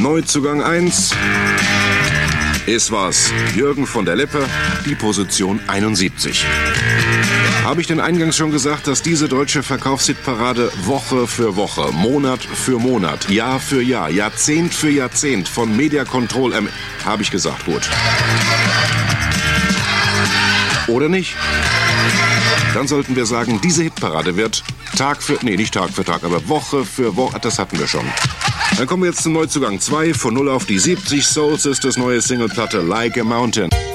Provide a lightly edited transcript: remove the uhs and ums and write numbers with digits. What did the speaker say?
Neuzugang 1 ist was. Jürgen von der Lippe, die Position 71. Habe ich denn eingangs schon gesagt, dass diese deutsche Verkaufshitparade Woche für Woche, Monat für Monat, Jahr für Jahr, Jahrzehnt für Jahrzehnt von Media Control habe ich gesagt, gut. Oder nicht? Dann sollten wir sagen, diese Hitparade wird nicht Tag für Tag, aber Woche für Woche, das hatten wir schon. Dann kommen wir jetzt zum Neuzugang 2, von 0 auf die 70. Soul Sisters neue Singleplatte Like a Mountain.